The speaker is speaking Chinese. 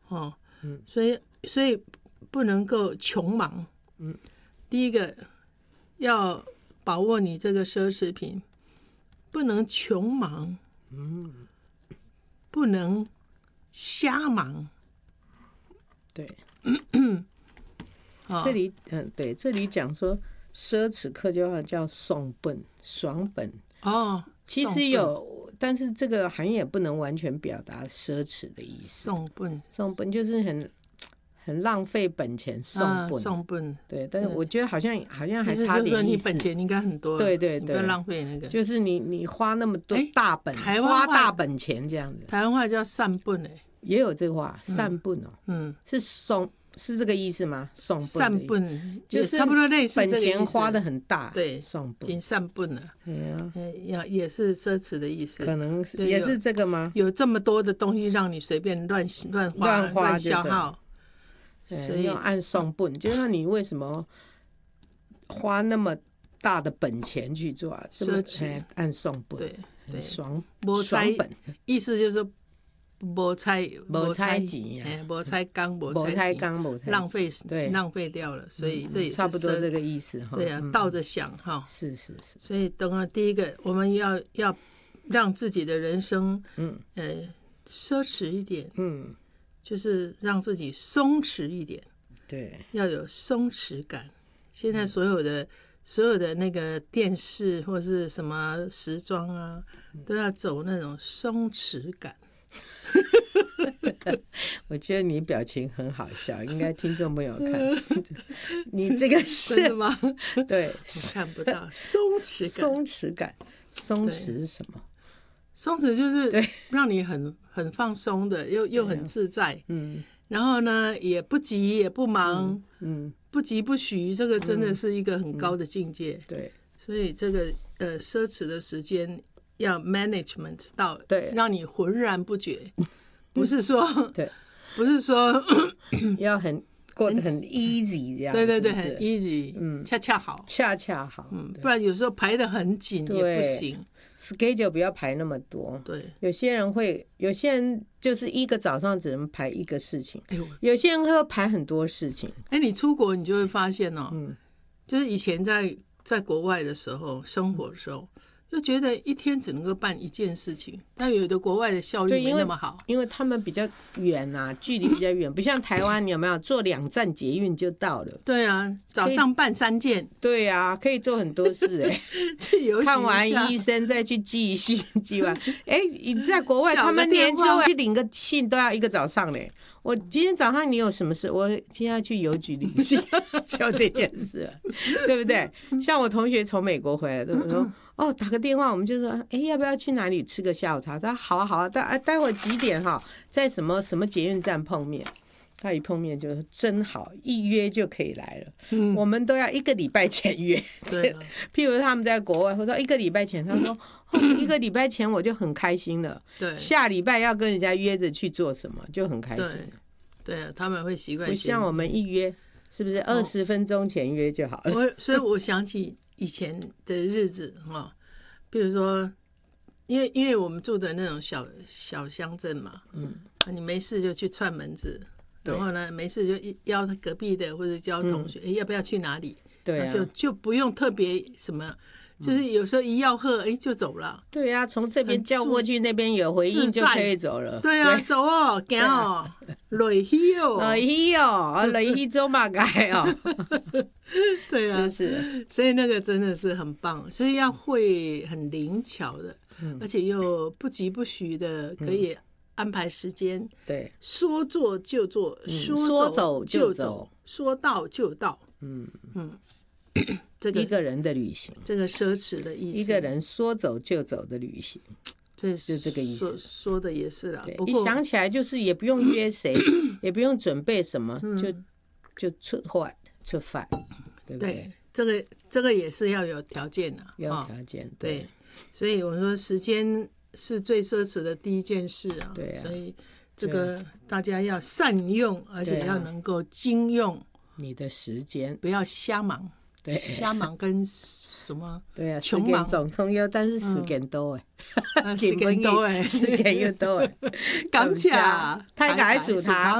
哦，所以不能够穷忙。第一个要把握你这个奢侈品，不能穷忙，不能瞎忙。 对，这里对，这里讲说奢侈客就要叫送本爽本哦， 其实有，但是这个含义也不能完全表达奢侈的意思。送本就是很浪费本钱，送本对，但是我觉得好像还差点意思。就是说你本钱应该很多， 对对对， 不要浪费那个。 就是你花那么多大本，花大本钱这样子。 台湾话叫散本也有这个话，散本哦，是这个意思吗？送本散本就是差不多类似这个意思， 本钱花的很大， 对， 送本仅散本了，也是奢侈的意思， 可能是也是这个吗？ 有这么多的东西让你随便乱花乱消耗， 所以要按送本，就像你为什么花那么大的本钱去做奢侈， 按送本， 对， 爽本， 意思就是说。没猜钱，没猜工，没猜浪费掉了，所以这也是差不多这个意思哈。 对啊，倒着想哈。 是。 所以等下第一个，我们要让自己的人生，奢侈一点，就是让自己松弛一点， 对， 要有松弛感。现在所有的那个电视或是什么时装啊，都要走那种松弛感。 我觉得你表情很好笑，应该听众朋友看。你这个是真的吗？ 对， 看不到松弛感。 松弛是什么？ 松弛就是让你很放松的，又很自在。然后呢，也不急也不忙，不急不徐，这个真的是一个很高的境界。 对， 所以这个奢侈的时间要 management 到， 对， 让你浑然不觉。不是说要过得很 easy 这样， 对，很 easy，恰好，不然有时候排得很紧也不行。 schedule 不要排那么多， 对， 有些人就是一个早上只能排一个事情，有些人会排很多事情。 你出国你就会发现就是以前在国外的时候生活的时候。就觉得一天只能够办一件事情，但有的国外的效率没那么好， 因为他们比较远啊，距离比较远，不像台湾，你有没有坐2站捷运就到了？ 对啊，早上办3件， 对啊，可以做很多事看完医生再去寄信，寄完你在国外，他们连去领个信都要一个早上嘞。我今天早上你有什么事？我今天要去邮局领信，就这件事了，对不对？像我同学从美国回来的，我说打个电话，我们就说要不要去哪里吃个下午茶？他说好啊，待会儿几点在什么捷运站碰面。他一碰面就说真好，一约就可以来了。我们都要1个礼拜前约。譬如他们在国外，我说1个礼拜前，他说1个礼拜前我就很开心了。对，下礼拜要跟人家约着去做什么，就很开心。 对，他们会习惯。 不像我们一约，是不是20分钟前约就好了？ 所以我想起以前的日子比如说，因为我们住的那种小乡镇嘛，你没事就去串门子。然后呢，没事就邀隔壁的或者叫同学，要不要去哪里？对啊，就不用特别什么，就是有时候一吆喝，就走了。对啊，从这边叫过去，那边有回应就可以走了。 对啊，走走累虚累虚走马街对啊， 是， 所以那个真的是很棒，所以要会很灵巧的，而且又不急不徐的，可以安排时间， 对， 说做就做，说走就走，说到就到。这个一个人的旅行， 这个奢侈的意思， 一个人说走就走的旅行， 这是这个意思。 说的也是啦， 一想起来就是也不用约谁，也不用准备什么，就出发，对不对？ 这个也是要有条件的， 要条件。 对，所以我说时间是最奢侈的第一件事啊。 对啊， 所以这个大家要善用，而且要能够精用你的时间， 不要瞎忙。对，瞎忙跟什么？ 对啊， 穷忙总重要，但是时間多時間多時間要多感謝， 太解數他。